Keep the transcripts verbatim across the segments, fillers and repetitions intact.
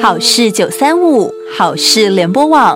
好事九三五，好事联播网。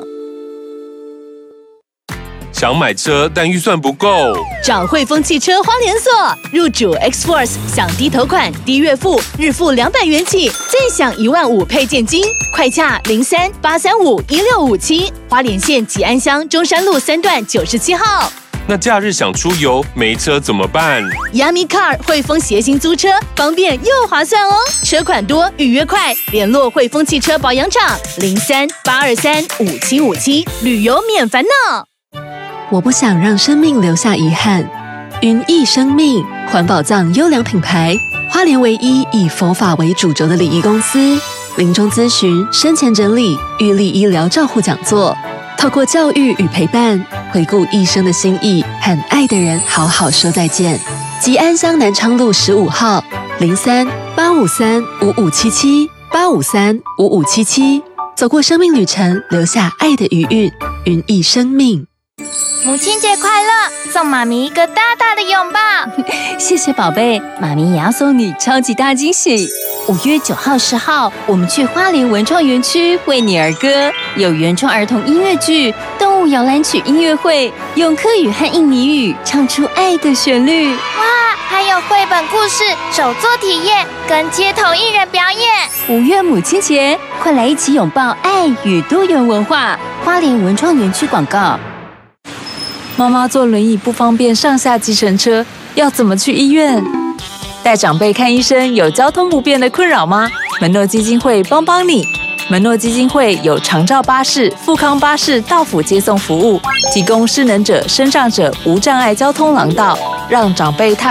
想买车但预算不够， 找汇丰汽车花莲所，入主 X Force 享低头款、低月付，日付两百元起，再享一万五配件金，快洽零三八三五一六五七，花莲县吉安乡中山路三段九十七号。 那假日想出游没车怎么办？ Yummy Car 汇丰协行租车，方便又划算哦，车款多，预约快，联络汇丰汽车保养厂零三八二三五七五七，旅游免烦恼。 我不想让生命留下遗憾。云逸生命环保葬优良品牌，花莲唯一以佛法为主轴的礼仪公司，临终咨询、生前整理、预立医疗照护讲座，透过教育与陪伴，回顾一生的心意，和爱的人好好说再见。吉安乡南昌路十五号，零三八五三五五七七八五三五五七七，走过生命旅程，留下爱的余韵。云逸生命。 母亲节快乐！送妈咪一个大大的拥抱。 谢谢宝贝，妈咪也要送你超级大惊喜。五月九号、十号，我们去花莲文创园区为你而歌，有原创儿童音乐剧、动物摇篮曲音乐会，用客语和印尼语唱出爱的旋律。 哇，还有绘本故事、手作体验跟街头艺人表演。 五月母亲节，快来一起拥抱爱与多元文化。花莲文创园区广告。 妈妈坐轮椅不方便上下计程车，要怎么去医院？带长辈看医生有交通不便的困扰吗？门诺基金会帮帮你。门诺基金会有长照巴士、富康巴士到府接送服务，提供失能者、身障者无障碍交通廊道，让长辈踏